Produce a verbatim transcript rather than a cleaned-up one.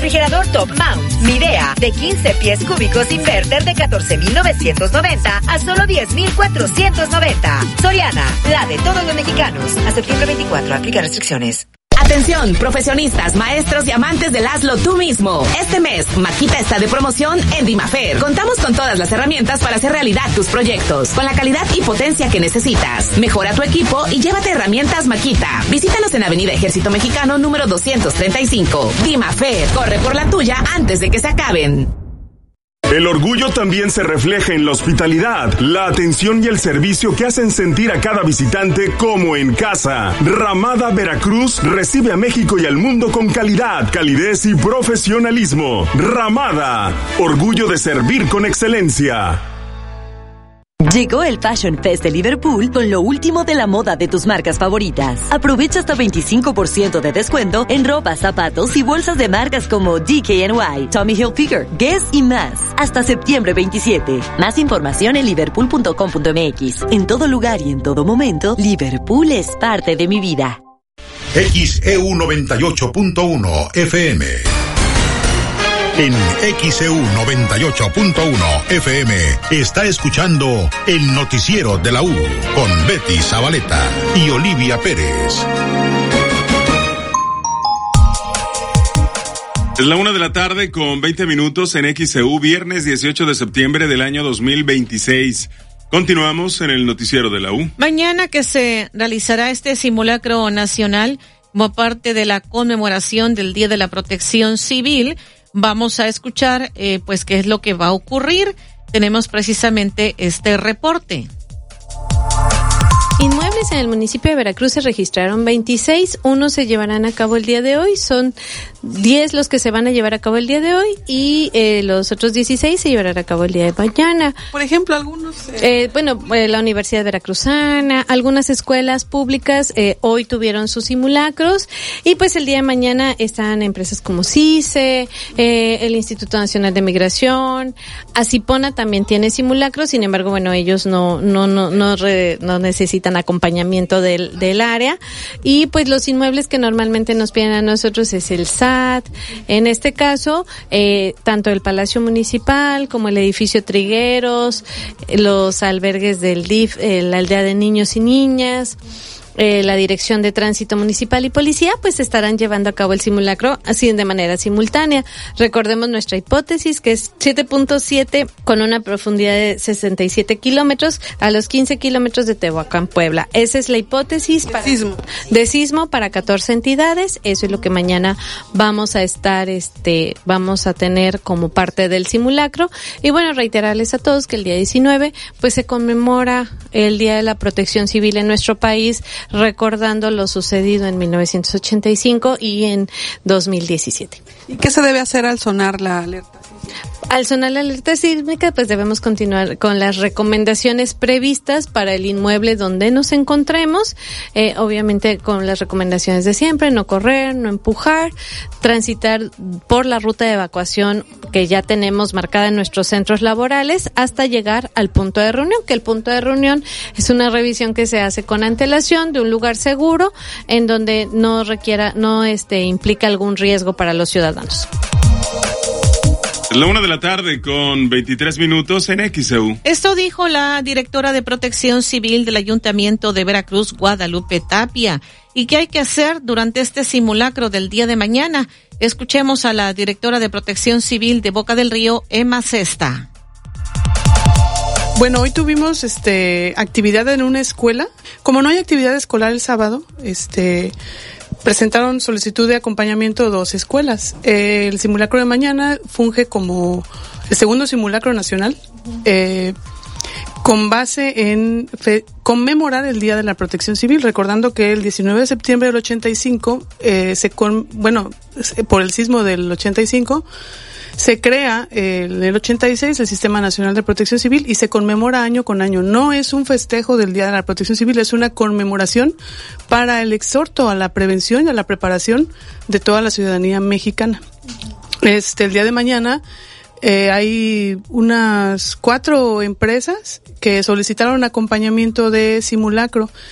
Refrigerador Top Mount Midea de quince pies cúbicos inverter de catorce mil novecientos noventa a solo diez mil cuatrocientos noventa. Soriana, la de todos los mexicanos. A septiembre veinticuatro, aplica restricciones. Atención, profesionistas, maestros y amantes del hazlo tú mismo. Este mes, Makita está de promoción en Dimafer. Contamos con todas las herramientas para hacer realidad tus proyectos, con la calidad y potencia que necesitas. Mejora tu equipo y llévate herramientas Makita. Visítanos en Avenida Ejército Mexicano número doscientos treinta y cinco. Dimafer, corre por la tuya antes de que se acaben. El orgullo también se refleja en la hospitalidad, la atención y el servicio que hacen sentir a cada visitante como en casa. Ramada Veracruz recibe a México y al mundo con calidad, calidez y profesionalismo. Ramada, orgullo de servir con excelencia. Llegó el Fashion Fest de Liverpool con lo último de la moda de tus marcas favoritas. Aprovecha hasta veinticinco por ciento de descuento en ropa, zapatos y bolsas de marcas como D K N Y, Tommy Hilfiger, Guess y más. Hasta septiembre veintisiete. Más información en liverpool punto com punto m x. En todo lugar y en todo momento, Liverpool es parte de mi vida. X E U noventa y ocho punto uno F M. En X E U noventa y ocho punto uno F M está escuchando el noticiero de la U con Betty Zabaleta y Olivia Pérez. Es la una de la tarde con veinte minutos en X E U, viernes dieciocho de septiembre del año dos mil veintiséis. Continuamos en el noticiero de la U. Mañana que se realizará este simulacro nacional como parte de la conmemoración del Día de la Protección Civil. Vamos a escuchar, eh, pues, qué es lo que va a ocurrir. Tenemos precisamente este reporte. Inmuebles en el municipio de Veracruz se registraron veintiséis, unos se llevarán a cabo el día de hoy, son diez los que se van a llevar a cabo el día de hoy y eh, los otros dieciséis se llevarán a cabo el día de mañana. Por ejemplo, algunos... Eh... Eh, bueno, eh, la Universidad Veracruzana, algunas escuelas públicas eh, hoy tuvieron sus simulacros y pues el día de mañana están empresas como CICE, eh, el Instituto Nacional de Migración, Asipona también tiene simulacros, sin embargo, bueno, ellos no no no no, re, no necesitan acompañamiento del, del área y pues los inmuebles que normalmente nos piden a nosotros es el S A T, en este caso eh, tanto el Palacio Municipal como el edificio Trigueros, los albergues del D I F, eh, la aldea de niños y niñas, Eh, la Dirección de Tránsito Municipal y Policía, pues estarán llevando a cabo el simulacro así de manera simultánea. Recordemos nuestra hipótesis, que es siete punto siete con una profundidad de sesenta y siete kilómetros a los quince kilómetros de Tehuacán, Puebla. Esa es la hipótesis de para, sismo. de sismo para catorce entidades. Eso es lo que mañana vamos a estar, este, vamos a tener como parte del simulacro. Y bueno, reiterarles a todos que el día diecinueve, pues se conmemora el Día de la Protección Civil en nuestro país, recordando lo sucedido en mil novecientos ochenta y cinco y en dos mil diecisiete. ¿Y qué se debe hacer al sonar la alerta sísmica? Al sonar la alerta sísmica, pues debemos continuar con las recomendaciones previstas para el inmueble donde nos encontremos, eh, obviamente con las recomendaciones de siempre: no correr, no empujar, transitar por la ruta de evacuación que ya tenemos marcada en nuestros centros laborales hasta llegar al punto de reunión, que el punto de reunión es una revisión que se hace con antelación de un lugar seguro en donde no requiera, no este implica algún riesgo para los ciudadanos. La una de la tarde con veintitrés minutos en X E U. Esto dijo la directora de Protección Civil del Ayuntamiento de Veracruz, Guadalupe Tapia. ¿Y qué hay que hacer durante este simulacro del día de mañana? Escuchemos a la directora de Protección Civil de Boca del Río, Emma Cesta. Bueno, hoy tuvimos este actividad en una escuela. Como no hay actividad escolar el sábado, este presentaron solicitud de acompañamiento dos escuelas. Eh, el simulacro de mañana funge como el segundo simulacro nacional, eh, con base en fe, conmemorar el Día de la Protección Civil, recordando que el diecinueve de septiembre del ochenta y cinco, eh, se con, bueno, por el sismo del ochenta y cinco, se crea eh, en el ochenta y seis el Sistema Nacional de Protección Civil y se conmemora año con año. No es un festejo del Día de la Protección Civil, es una conmemoración para el exhorto a la prevención y a la preparación de toda la ciudadanía mexicana. Este, el día de mañana eh, hay unas cuatro empresas que solicitaron acompañamiento de simulacro.